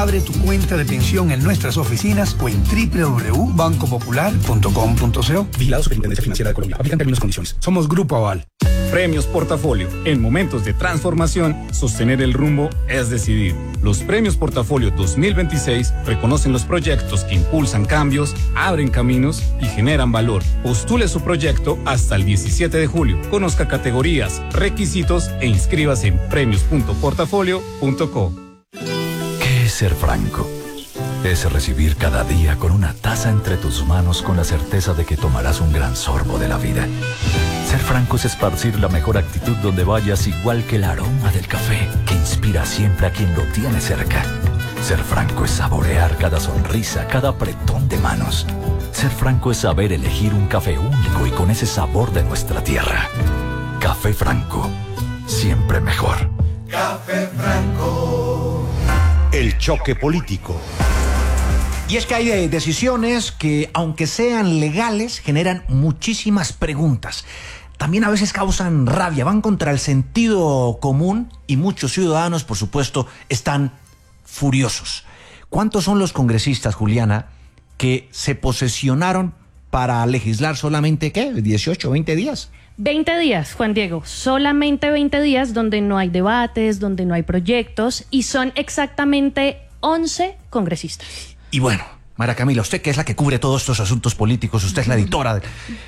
Abre tu cuenta de pensión en nuestras oficinas o en www.bancopopular.com.co. Vigilado Superintendencia Financiera de Colombia. Aplican términos y condiciones. Somos Grupo Aval. Premios Portafolio. En momentos de transformación, sostener el rumbo es decidir. Los Premios Portafolio 2026 reconocen los proyectos que impulsan cambios, abren caminos y generan valor. Postule su proyecto hasta el 17 de julio. Conozca categorías, requisitos e inscríbase en premios.portafolio.co. ¿Qué es ser franco? Es recibir cada día con una taza entre tus manos con la certeza de que tomarás un gran sorbo de la vida. Ser franco es esparcir la mejor actitud donde vayas, igual que el aroma del café que inspira siempre a quien lo tiene cerca. Ser franco es saborear cada sonrisa, cada apretón de manos. Ser franco es saber elegir un café único y con ese sabor de nuestra tierra. Café Franco, siempre mejor. Café Franco. El choque político. Y es que hay decisiones que, aunque sean legales, generan muchísimas preguntas. También a veces causan rabia, van contra el sentido común y muchos ciudadanos, por supuesto, están furiosos. ¿Cuántos son los congresistas, Juliana, que se posesionaron para legislar solamente, ¿qué? ¿18, 20 días? 20 días, Juan Diego, solamente 20 días donde no hay debates, donde no hay proyectos, y son exactamente 11 congresistas. Y bueno, Mara Camila, usted que es la que cubre todos estos asuntos políticos, usted es la editora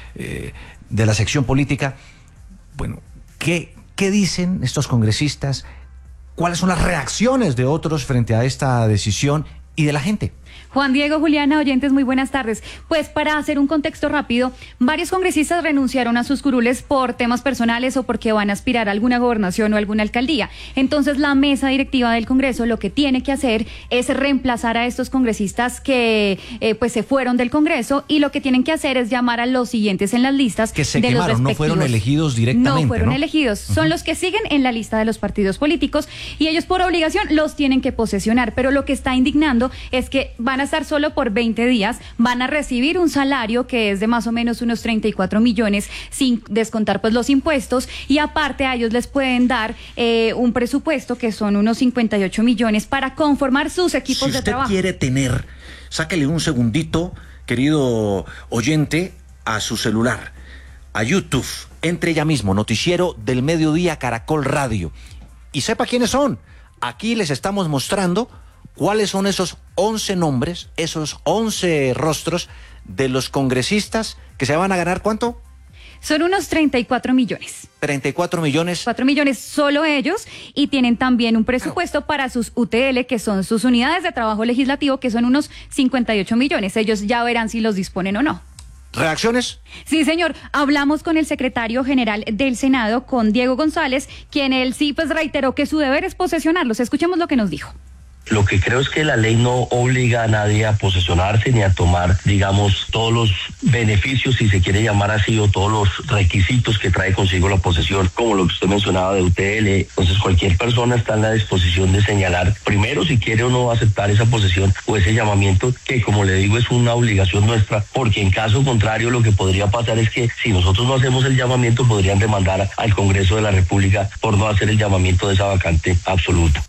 de la sección política, bueno, ¿qué dicen estos congresistas? ¿Cuáles son las reacciones de otros frente a esta decisión y de la gente? Juan Diego, Juliana, oyentes, muy buenas tardes. Pues para hacer un contexto rápido, varios congresistas renunciaron a sus curules por temas personales o porque van a aspirar a alguna gobernación o alguna alcaldía. Entonces la mesa directiva del Congreso lo que tiene que hacer es reemplazar a estos congresistas que pues se fueron del Congreso, y lo que tienen que hacer es llamar a los siguientes en las listas. Que se quemaron, no fueron elegidos directamente. No fueron elegidos, son los que siguen en la lista de los partidos políticos y ellos por obligación los tienen que posesionar. Pero lo que está indignando es que van a estar solo por 20 días, van a recibir un salario que es de más o menos unos 34 millones sin descontar pues los impuestos, y aparte a ellos les pueden dar un presupuesto que son unos 58 millones para conformar sus equipos de trabajo. Si usted quiere tener, sáquele un segundito, querido oyente, a su celular, a YouTube, entre ya mismo, Noticiero del Mediodía Caracol Radio, y sepa quiénes son. Aquí les estamos mostrando cuáles son esos 11 nombres, esos 11 rostros de los congresistas que se van a ganar, ¿cuánto? Son unos 34 millones. 34 millones. 4 millones solo ellos, y tienen también un presupuesto para sus UTL, que son sus unidades de trabajo legislativo, que son unos 58 millones. Ellos ya verán si los disponen o no. ¿Reacciones? Sí, señor. Hablamos con el secretario general del Senado, con Diego González, quien él sí pues reiteró que su deber es posesionarlos. Escuchemos lo que nos dijo. Lo que creo es que la ley no obliga a nadie a posesionarse ni a tomar, digamos, todos los beneficios, si se quiere llamar así, o todos los requisitos que trae consigo la posesión, como lo que usted mencionaba de UTL. Entonces cualquier persona está en la disposición de señalar primero si quiere o no aceptar esa posesión o ese llamamiento, que como le digo es una obligación nuestra, porque en caso contrario lo que podría pasar es que si nosotros no hacemos el llamamiento podrían demandar al Congreso de la República por no hacer el llamamiento de esa vacante absoluta.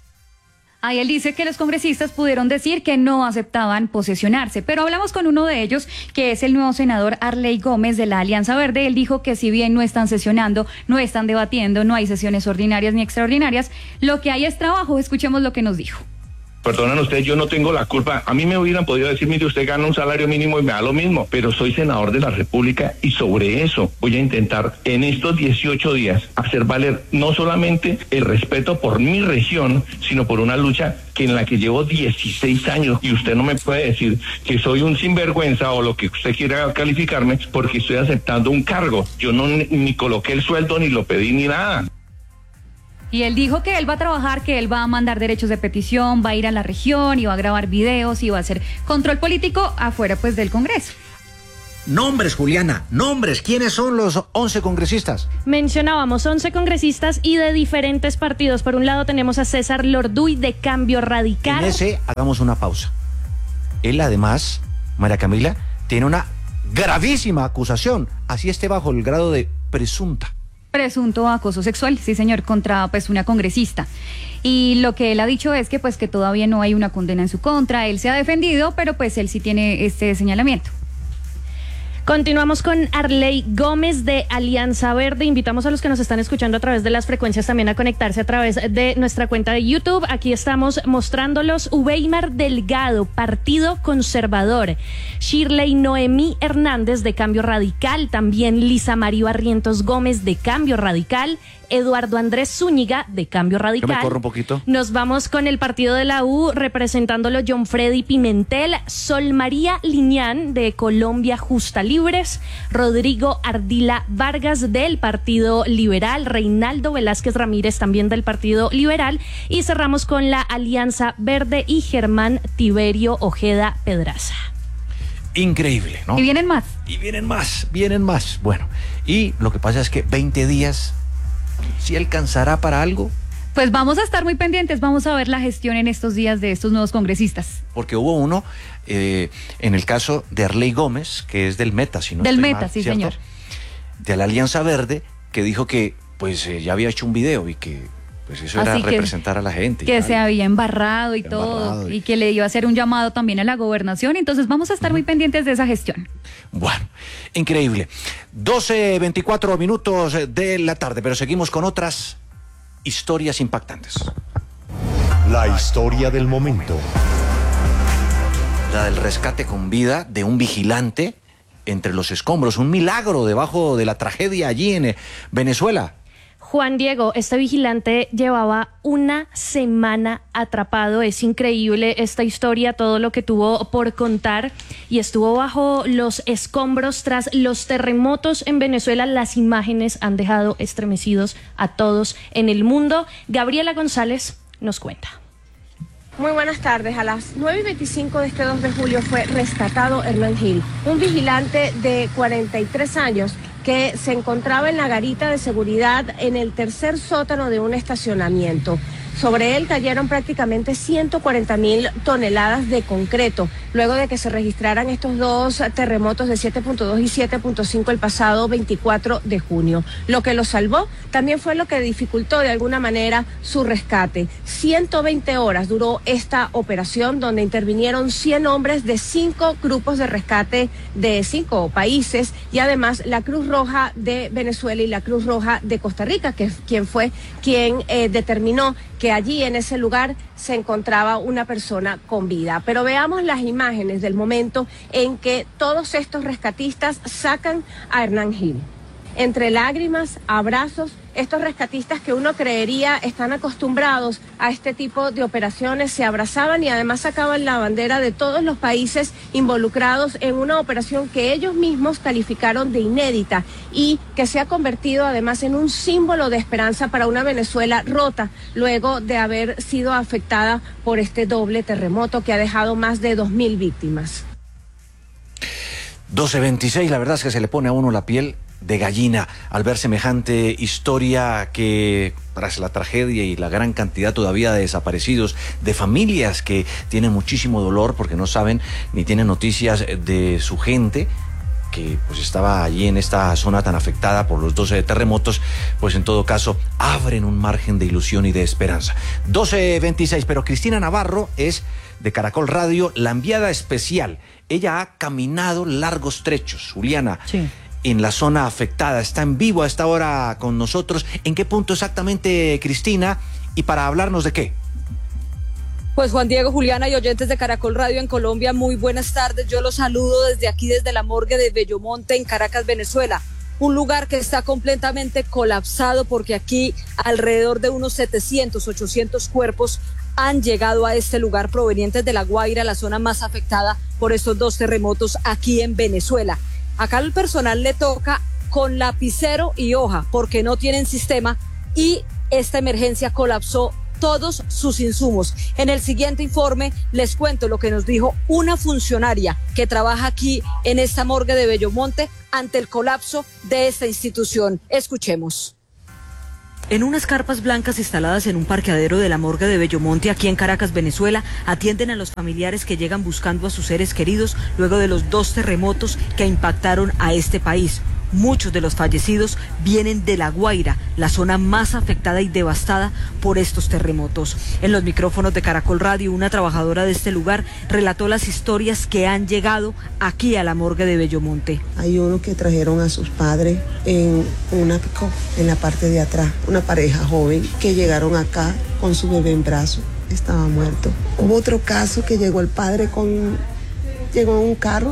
Ahí él dice que los congresistas pudieron decir que no aceptaban posesionarse, pero hablamos con uno de ellos, que es el nuevo senador Arley Gómez de la Alianza Verde. Él dijo que si bien no están sesionando, no están debatiendo, no hay sesiones ordinarias ni extraordinarias, lo que hay es trabajo. Escuchemos lo que nos dijo. Perdonen ustedes, yo no tengo la culpa. A mí me hubieran podido decir, mire, usted gana un salario mínimo y me da lo mismo, pero soy senador de la República y sobre eso voy a intentar en estos 18 días hacer valer no solamente el respeto por mi región, sino por una lucha en la que llevo 16 años, y usted no me puede decir que soy un sinvergüenza o lo que usted quiera calificarme porque estoy aceptando un cargo. Yo no ni coloqué el sueldo, ni lo pedí, ni nada. Y él dijo que él va a trabajar, que él va a mandar derechos de petición, va a ir a la región y va a grabar videos y va a hacer control político afuera pues del Congreso. Nombres, Juliana, nombres. ¿Quiénes son los 11 congresistas? Mencionábamos 11 congresistas y de diferentes partidos. Por un lado tenemos a César Lorduy de Cambio Radical. En ese hagamos una pausa. Él además, María Camila, tiene una gravísima acusación, así esté bajo el grado de presunta. Presunto acoso sexual, sí señor, contra pues una congresista. Y lo que él ha dicho es que pues que todavía no hay una condena en su contra. Él se ha defendido, pero pues él sí tiene este señalamiento. Continuamos con Arley Gómez de Alianza Verde. Invitamos a los que nos están escuchando a través de las frecuencias también a conectarse a través de nuestra cuenta de YouTube. Aquí estamos mostrándolos. Uweimar Delgado, Partido Conservador. Shirley Noemí Hernández de Cambio Radical. También Lisa María Barrientos Gómez de Cambio Radical. Eduardo Andrés Zúñiga de Cambio Radical. Yo me corro un poquito. Nos vamos con el partido de la U, representándolo John Freddy Pimentel, Sol María Liñán de Colombia Justa Libres, Rodrigo Ardila Vargas del Partido Liberal, Reinaldo Velázquez Ramírez también del Partido Liberal, y cerramos con la Alianza Verde y Germán Tiberio Ojeda Pedraza. Increíble, ¿no? Y vienen más. Y vienen más. Bueno, y lo que pasa es que 20 días, ¿sí alcanzará para algo? Pues vamos a estar muy pendientes, vamos a ver la gestión en estos días de estos nuevos congresistas. Porque hubo uno, en el caso de Arley Gómez, que es del Meta, si no del estoy Meta, mal, sí, ¿cierto? señor. De la Alianza Verde, que dijo que pues ya había hecho un video y que pues eso era representar a la gente. Que se había embarrado y todo, y que le iba a hacer un llamado también a la gobernación, entonces vamos a estar muy pendientes de esa gestión. Bueno, increíble. 12:24 minutos de la tarde, pero seguimos con otras historias impactantes. La historia del momento. La del rescate con vida de un vigilante entre los escombros, un milagro debajo de la tragedia allí en Venezuela. Juan Diego, este vigilante llevaba una semana atrapado. Es increíble esta historia, todo lo que tuvo por contar, y estuvo bajo los escombros tras los terremotos en Venezuela. Las imágenes han dejado estremecidos a todos en el mundo. Gabriela González nos cuenta. Muy buenas tardes. A las 9:25 de este 2 de julio fue rescatado Hernán Gil, un vigilante de 43 años que se encontraba en la garita de seguridad en el tercer sótano de un estacionamiento. Sobre él cayeron prácticamente 140.000 toneladas de concreto, luego de que se registraran estos dos terremotos de 7.2 y 7.5 el pasado 24 de junio. Lo que lo salvó también fue lo que dificultó de alguna manera su rescate. 120 horas duró esta operación, donde intervinieron 100 hombres de 5 grupos de rescate de 5 países, y además la Cruz Roja de Venezuela y la Cruz Roja de Costa Rica, que fue quien determinó que allí en ese lugar se encontraba una persona con vida. Pero veamos las imágenes del momento en que todos estos rescatistas sacan a Hernán Gil. Entre lágrimas, abrazos, estos rescatistas que uno creería están acostumbrados a este tipo de operaciones se abrazaban y además sacaban la bandera de todos los países involucrados en una operación que ellos mismos calificaron de inédita y que se ha convertido además en un símbolo de esperanza para una Venezuela rota luego de haber sido afectada por este doble terremoto que ha dejado más de 2.000 víctimas. 12:26, la verdad es que se le pone a uno la piel de gallina al ver semejante historia, que tras la tragedia y la gran cantidad todavía de desaparecidos, de familias que tienen muchísimo dolor porque no saben ni tienen noticias de su gente que pues estaba allí en esta zona tan afectada por los 12 terremotos, pues en todo caso abren un margen de ilusión y de esperanza. 12:26, pero Cristina Navarro es de Caracol Radio, la enviada especial. Ella ha caminado largos trechos, Juliana, sí, en la zona afectada. Está en vivo a esta hora con nosotros. ¿En qué punto exactamente, Cristina? ¿Y para hablarnos de qué? Pues Juan Diego, Juliana y oyentes de Caracol Radio en Colombia, muy buenas tardes. Yo los saludo desde aquí, desde la morgue de Bellomonte en Caracas, Venezuela. Un lugar que está completamente colapsado porque aquí alrededor de unos 700, 800 cuerpos han llegado a este lugar provenientes de La Guaira, la zona más afectada por estos dos terremotos aquí en Venezuela. Acá al personal le toca con lapicero y hoja porque no tienen sistema y esta emergencia colapsó todos sus insumos. En el siguiente informe les cuento lo que nos dijo una funcionaria que trabaja aquí en esta morgue de Bellomonte ante el colapso de esta institución. Escuchemos. En unas carpas blancas instaladas en un parqueadero de la morgue de Bellomonte, aquí en Caracas, Venezuela, atienden a los familiares que llegan buscando a sus seres queridos luego de los dos terremotos que impactaron a este país. Muchos de los fallecidos vienen de La Guaira, la zona más afectada y devastada por estos terremotos. En los micrófonos de Caracol Radio, una trabajadora de este lugar relató las historias que han llegado aquí a la morgue de Bellomonte. Hay uno que trajeron a sus padres en una pick-up, en la parte de atrás, una pareja joven que llegaron acá con su bebé en brazos, estaba muerto. Hubo otro caso que llegó el padre llegó en un carro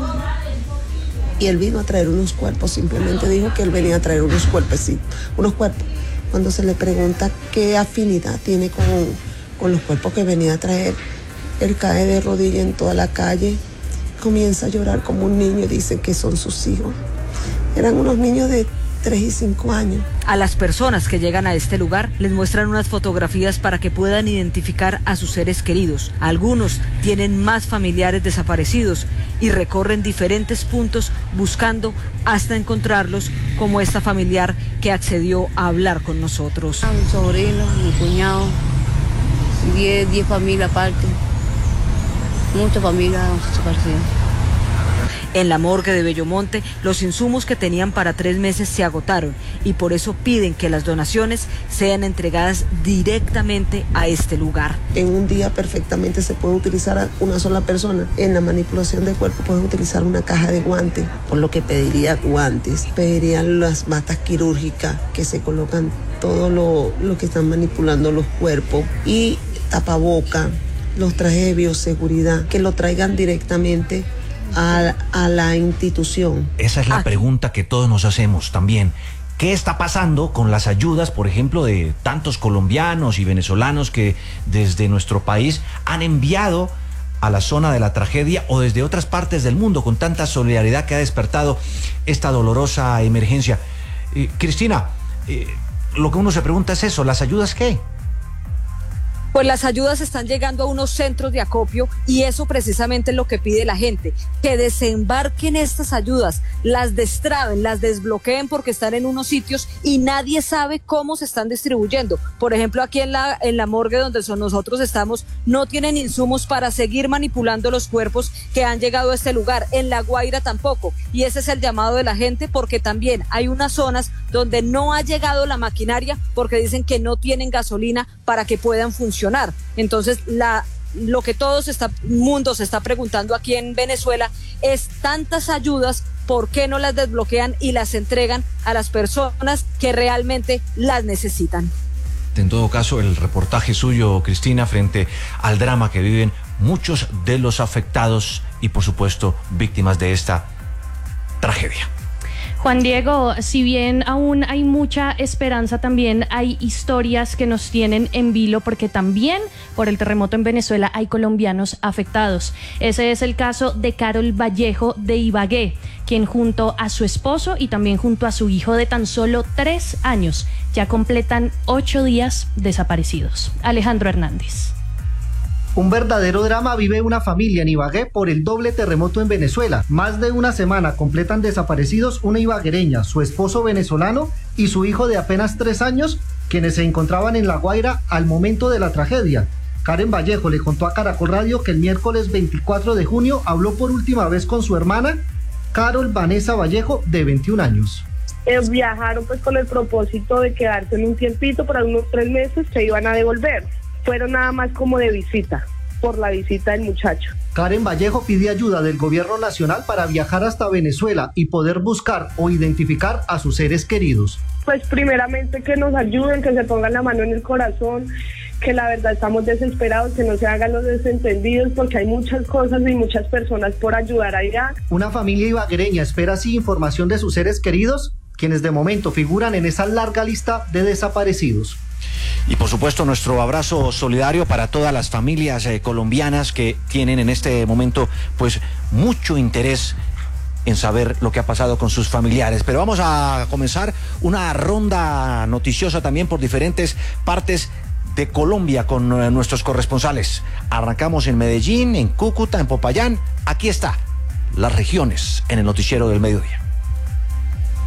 y él vino a traer unos cuerpos, simplemente dijo que él venía a traer unos cuerpos. Cuando se le pregunta qué afinidad tiene con los cuerpos que venía a traer, él cae de rodillas en toda la calle, comienza a llorar como un niño y dice que son sus hijos. Eran unos niños de 3 y 5 años. A las personas que llegan a este lugar les muestran unas fotografías para que puedan identificar a sus seres queridos. Algunos tienen más familiares desaparecidos y recorren diferentes puntos buscando hasta encontrarlos, como esta familiar que accedió a hablar con nosotros. Mi sobrino, mi cuñado, 10 familias aparte, muchas familias desaparecidas. En la morgue de Bellomonte, los insumos que tenían para 3 meses se agotaron y por eso piden que las donaciones sean entregadas directamente a este lugar. En un día perfectamente se puede utilizar a una sola persona. En la manipulación del cuerpo pueden utilizar una caja de guantes, por lo que pediría guantes, pedirían las batas quirúrgicas que se colocan todo lo que están manipulando los cuerpos y tapaboca, los trajes de bioseguridad, que lo traigan directamente a la institución. Esa es la pregunta que todos nos hacemos también. ¿Qué está pasando con las ayudas, por ejemplo, de tantos colombianos y venezolanos que desde nuestro país han enviado a la zona de la tragedia o desde otras partes del mundo con tanta solidaridad que ha despertado esta dolorosa emergencia? Cristina, lo que uno se pregunta es eso, ¿las ayudas qué? Pues las ayudas están llegando a unos centros de acopio y eso precisamente es lo que pide la gente, que desembarquen estas ayudas, las destraben, las desbloqueen porque están en unos sitios y nadie sabe cómo se están distribuyendo. Por ejemplo, aquí en la morgue donde nosotros estamos, no tienen insumos para seguir manipulando los cuerpos que han llegado a este lugar. En La Guaira tampoco. Y ese es el llamado de la gente porque también hay unas zonas donde no ha llegado la maquinaria porque dicen que no tienen gasolina para que puedan funcionar. Entonces, lo que todo mundo se está preguntando aquí en Venezuela es tantas ayudas, ¿por qué no las desbloquean y las entregan a las personas que realmente las necesitan? En todo caso, el reportaje suyo, Cristina, frente al drama que viven muchos de los afectados y, por supuesto, víctimas de esta tragedia. Juan Diego, si bien aún hay mucha esperanza, también hay historias que nos tienen en vilo porque también por el terremoto en Venezuela hay colombianos afectados. Ese es el caso de Carol Vallejo de Ibagué, quien junto a su esposo y también junto a su hijo de tan solo 3 años ya completan 8 días desaparecidos. Alejandro Hernández. Un verdadero drama vive una familia en Ibagué por el doble terremoto en Venezuela. Más de una semana completan desaparecidos una ibaguereña, su esposo venezolano y su hijo de apenas 3 años, quienes se encontraban en La Guaira al momento de la tragedia. Karen Vallejo le contó a Caracol Radio que el miércoles 24 de junio habló por última vez con su hermana, Carol Vanessa Vallejo, de 21 años. Viajaron pues con el propósito de quedarse en un tiempito, por unos 3 meses se iban a devolver. Fueron nada más como de visita, por la visita del muchacho. Karen Vallejo pide ayuda del gobierno nacional para viajar hasta Venezuela y poder buscar o identificar a sus seres queridos. Pues primeramente que nos ayuden, que se pongan la mano en el corazón, que la verdad estamos desesperados, que no se hagan los desentendidos porque hay muchas cosas y muchas personas por ayudar allá. Una familia ibaguereña espera así información de sus seres queridos, quienes de momento figuran en esa larga lista de desaparecidos. Y por supuesto nuestro abrazo solidario para todas las familias colombianas que tienen en este momento pues mucho interés en saber lo que ha pasado con sus familiares. Pero vamos a comenzar una ronda noticiosa también por diferentes partes de Colombia con nuestros corresponsales. Arrancamos en Medellín, en Cúcuta, en Popayán. Aquí está, las regiones en el noticiero del mediodía.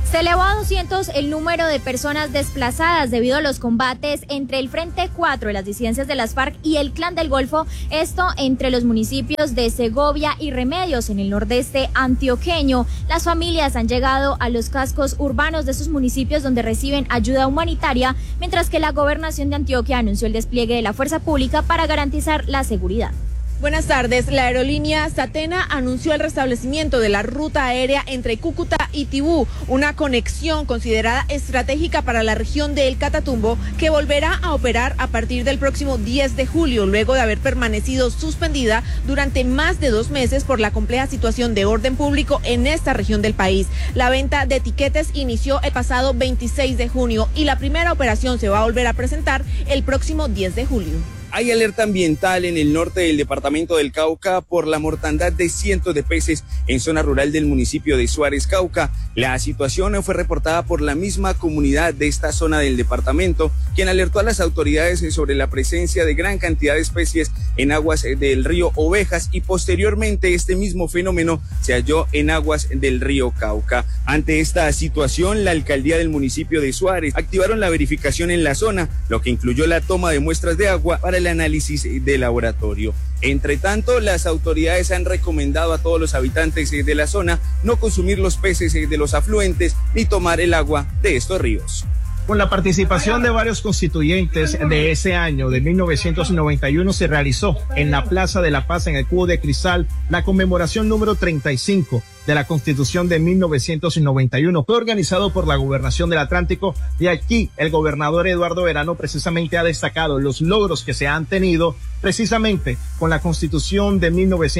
Se elevó a 200 el número de personas desplazadas debido a los combates entre el Frente 4 de las disidencias de las FARC y el Clan del Golfo, esto entre los municipios de Segovia y Remedios en el nordeste antioqueño. Las familias han llegado a los cascos urbanos de esos municipios donde reciben ayuda humanitaria, mientras que la Gobernación de Antioquia anunció el despliegue de la fuerza pública para garantizar la seguridad. Buenas tardes. La aerolínea Satena anunció el restablecimiento de la ruta aérea entre Cúcuta y Tibú, una conexión considerada estratégica para la región de El Catatumbo, que volverá a operar a partir del próximo 10 de julio, luego de haber permanecido suspendida durante más de 2 meses por la compleja situación de orden público en esta región del país. La venta de tiquetes inició el pasado 26 de junio y la primera operación se va a volver a presentar el próximo 10 de julio. Hay alerta ambiental en el norte del departamento del Cauca por la mortandad de cientos de peces en zona rural del municipio de Suárez, Cauca. La situación fue reportada por la misma comunidad de esta zona del departamento, quien alertó a las autoridades sobre la presencia de gran cantidad de especies en aguas del río Ovejas, y posteriormente este mismo fenómeno se halló en aguas del río Cauca. Ante esta situación, la alcaldía del municipio de Suárez activaron la verificación en la zona, lo que incluyó la toma de muestras de agua para el análisis de laboratorio. Entre tanto, las autoridades han recomendado a todos los habitantes de la zona no consumir los peces de los afluentes ni tomar el agua de estos ríos. Con la participación de varios constituyentes de ese año, de 1991, se realizó en la Plaza de la Paz, en el Cubo de Cristal, la conmemoración número 35 de la Constitución de 1991. Fue organizado por la Gobernación del Atlántico, y aquí el gobernador Eduardo Verano precisamente ha destacado los logros que se han tenido precisamente con la Constitución de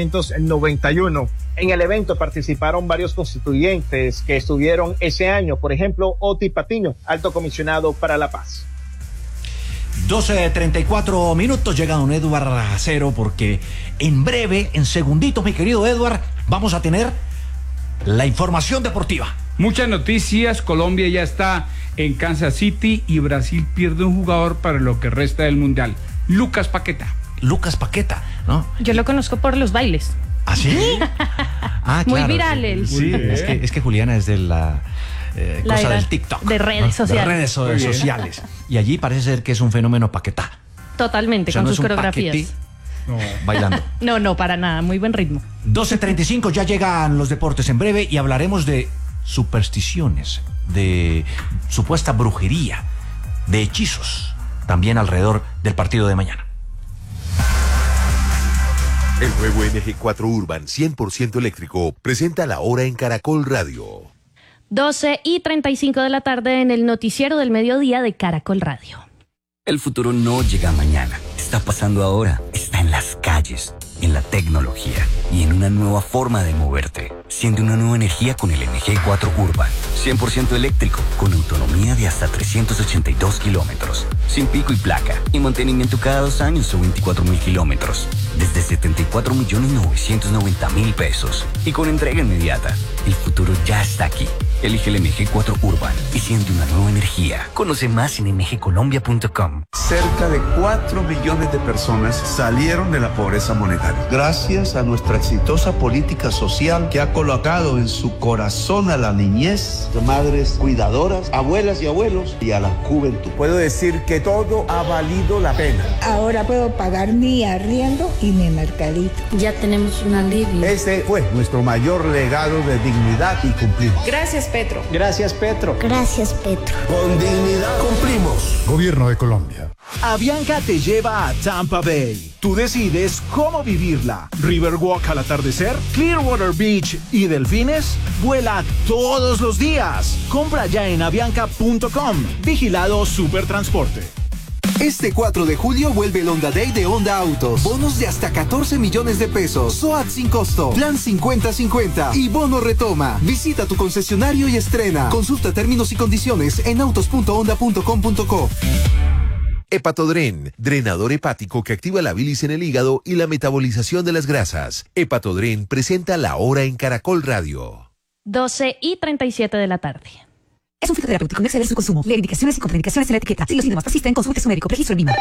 1991. En el evento participaron varios constituyentes que estuvieron ese año, por ejemplo, Oti Patiño, alto comisionado para la paz. 12:34 minutos, llega don Edward Acero, porque en breve, en segunditos, mi querido Edward, vamos a tener la información deportiva. Muchas noticias. Colombia ya está en Kansas City y Brasil pierde un jugador para lo que resta del Mundial. Lucas Paqueta, ¿no? Yo lo conozco por los bailes. ¿Ah, sí? Ah, muy claro, viral él. Sí, es que Juliana es de la cosa del TikTok. De redes sociales. De redes sociales. Y allí parece ser que es un fenómeno Paquetá. Totalmente, o sea, con no sus coreografías. No, bailando. No, para nada, muy buen ritmo. 12:35, ya llegan los deportes en breve y hablaremos de supersticiones, de supuesta brujería, de hechizos, también alrededor del partido de mañana. El nuevo MG4 Urban 100% eléctrico presenta la hora en Caracol Radio. 12:35 de la tarde en el noticiero del mediodía de Caracol Radio. El futuro no llega mañana, está pasando ahora, está en las calles, en la tecnología y en una nueva forma de moverte. Siente una nueva energía con el MG4 Urban, 100% eléctrico, con autonomía de hasta 382 kilómetros, sin pico y placa, y mantenimiento cada 2 años o 24.000 kilómetros, desde 74.990.000 pesos, y con entrega inmediata. El futuro ya está aquí. Elige el MG4 Urban y siente una nueva energía. Conoce más en mgcolombia.com. Cerca de 4 millones de personas salieron de la pobreza monetaria. Gracias a nuestra exitosa política social que ha colocado en su corazón a la niñez, madres cuidadoras, abuelas y abuelos, y a la juventud. Puedo decir que todo ha valido la pena. Ahora puedo pagar mi arriendo y mi mercadito. Ya tenemos un alivio. Ese fue nuestro mayor legado de dignidad y cumplimos. Gracias, Petro. Gracias, Petro. Gracias, Petro. Con dignidad cumplimos. Gobierno de Colombia. Avianca te lleva a Tampa Bay. Tú decides cómo vivirla. Riverwalk al atardecer, Clearwater Beach y delfines. Vuela todos los días. Compra ya en avianca.com. Vigilado Supertransporte. Este 4 de julio vuelve el Honda Day de Honda Autos. Bonos de hasta 14 millones de pesos. SOAT sin costo. Plan 50-50. Y bono retoma. Visita tu concesionario y estrena. Consulta términos y condiciones en autos.honda.com.co. Hepatodren, drenador hepático que activa la bilis en el hígado y la metabolización de las grasas. Hepatodren presenta la hora en Caracol Radio. 12:37 de la tarde. Es un fitoterapéutico, no exceder su consumo. Lee indicaciones y contraindicaciones en la etiqueta. Si los síntomas persisten, consulte a su médico. Registro en Lima.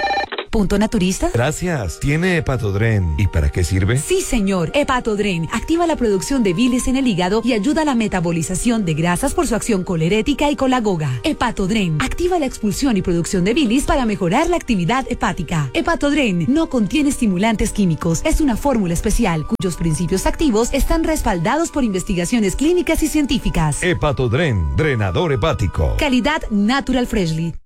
Punto naturista. Gracias. ¿Tiene Hepatodren? ¿Y para qué sirve? Sí, señor. Hepatodren activa la producción de bilis en el hígado y ayuda a la metabolización de grasas por su acción colerética y colagoga. Hepatodren activa la expulsión y producción de bilis para mejorar la actividad hepática. Hepatodren no contiene estimulantes químicos. Es una fórmula especial cuyos principios activos están respaldados por investigaciones clínicas y científicas. Hepatodren, drenador hepático. Calidad Natural Freshly.